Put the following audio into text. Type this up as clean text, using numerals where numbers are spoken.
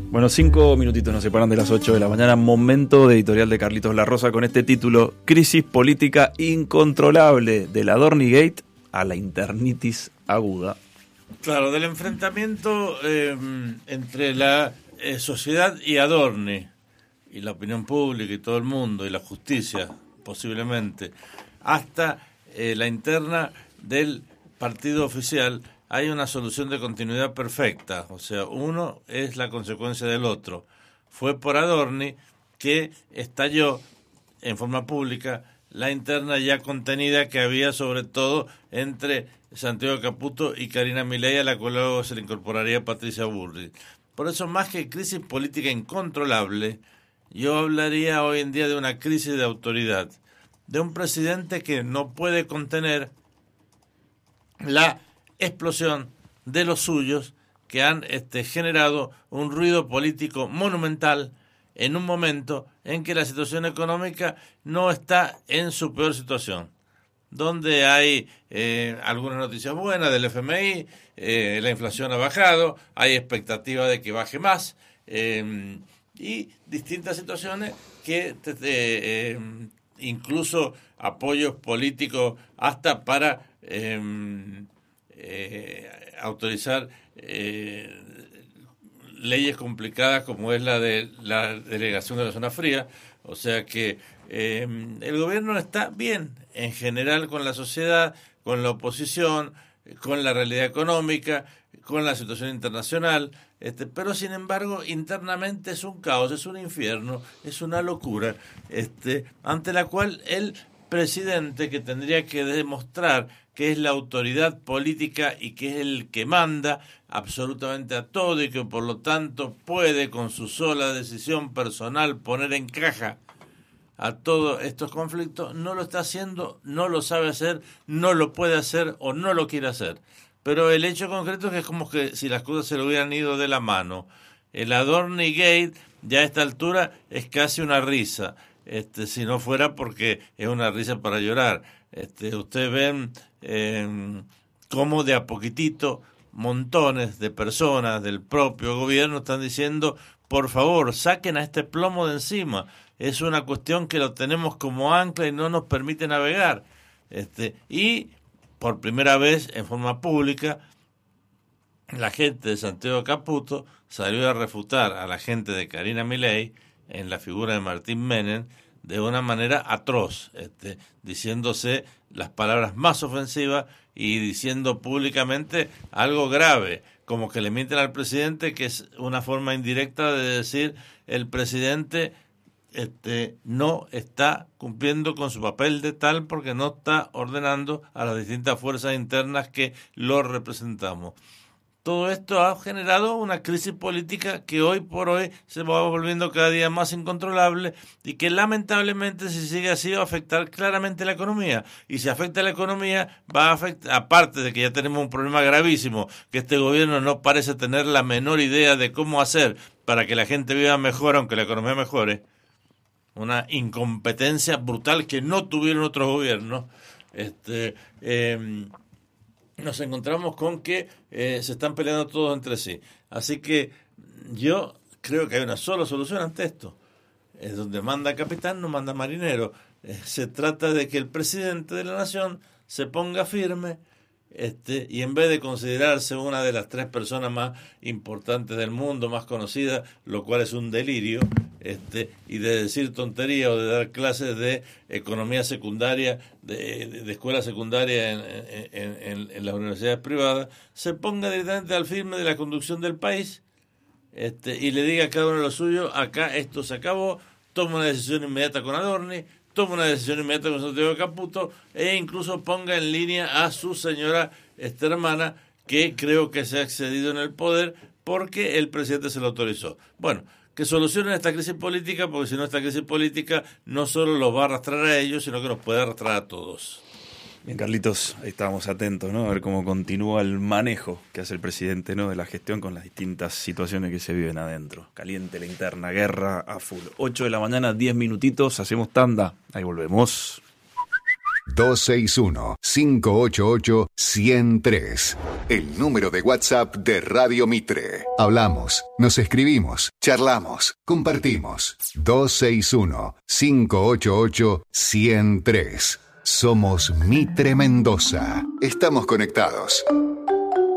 Bueno, 5 minutitos nos separan de las 8 de la mañana. Momento de editorial de Carlitos La Rosa con este título: Crisis política incontrolable, del Adornigate a la internitis aguda. Claro, del enfrentamiento entre la sociedad y Adorni, y la opinión pública y todo el mundo, y la justicia, posiblemente, hasta la interna del partido oficial, hay una solución de continuidad perfecta. O sea, uno es la consecuencia del otro. Fue por Adorni que estalló en forma pública la interna ya contenida que había, sobre todo entre Santiago Caputo y Karina Milei, a la cual luego se le incorporaría Patricia Bullrich. Por eso, más que crisis política incontrolable, yo hablaría hoy en día de una crisis de autoridad, de un presidente que no puede contener la explosión de los suyos, que han generado un ruido político monumental en un momento en que la situación económica no está en su peor situación, donde hay algunas noticias buenas del FMI, la inflación ha bajado, hay expectativa de que baje más, y distintas situaciones que incluso apoyos políticos hasta para autorizar leyes complicadas como es la de la delegación de la zona fría. O sea que el gobierno está bien en general con la sociedad, con la oposición, con la realidad económica, con la situación internacional, pero sin embargo internamente es un caos, es un infierno, es una locura, ante la cual el presidente, que tendría que demostrar que es la autoridad política y que es el que manda absolutamente a todo y que por lo tanto puede con su sola decisión personal poner en caja a todos estos conflictos, no lo está haciendo, no lo sabe hacer, no lo puede hacer o no lo quiere hacer. Pero el hecho concreto es que es como que si las cosas se le hubieran ido de la mano. El Adornigate ya a esta altura es casi una risa, si no fuera porque es una risa para llorar. Ustedes ven cómo de a poquitito montones de personas del propio gobierno están diciendo: por favor, saquen a este plomo de encima. Es una cuestión que lo tenemos como ancla y no nos permite navegar. Y por primera vez en forma pública, la gente de Santiago Caputo salió a refutar a la gente de Karina Milei en la figura de Martín Menem de una manera atroz, diciéndose las palabras más ofensivas y diciendo públicamente algo grave, como que le mienten al presidente, que es una forma indirecta de decir: el presidente no está cumpliendo con su papel de tal porque no está ordenando a las distintas fuerzas internas que lo representamos. Todo esto ha generado una crisis política que hoy por hoy se va volviendo cada día más incontrolable y que lamentablemente, si sigue así, va a afectar claramente la economía. Y si afecta la economía, va a afectar, aparte de que ya tenemos un problema gravísimo, que este gobierno no parece tener la menor idea de cómo hacer para que la gente viva mejor aunque la economía mejore, una incompetencia brutal que no tuvieron otros gobiernos, nos encontramos con que se están peleando todos entre sí. Así que yo creo que hay una sola solución ante esto. Es donde manda capitán, no manda marinero. Se trata de que el presidente de la nación se ponga firme, y en vez de considerarse una de las 3 personas más importantes del mundo, más conocidas, lo cual es un delirio, y de decir tontería o de dar clases de economía secundaria, de escuela secundaria en las universidades privadas, se ponga directamente al firme de la conducción del país, y le diga a cada uno de los suyos: acá esto se acabó, toma una decisión inmediata con Adorni, toma una decisión inmediata con Santiago Caputo, e incluso ponga en línea a su señora hermana, que creo que se ha excedido en el poder porque el presidente se lo autorizó. Bueno, que solucionen esta crisis política, porque si no, esta crisis política no solo los va a arrastrar a ellos, sino que nos puede arrastrar a todos. Bien, Carlitos, ahí estábamos atentos, ¿no? A ver cómo continúa el manejo que hace el presidente, ¿no?, de la gestión con las distintas situaciones que se viven adentro. Caliente la interna, guerra a full. 8 de la mañana, 10 minutitos, hacemos tanda. Ahí volvemos. 261-588-1003. El número de WhatsApp de Radio Mitre. Hablamos, nos escribimos, charlamos, compartimos. 261-588-1003. Somos Mitre Mendoza. Estamos conectados.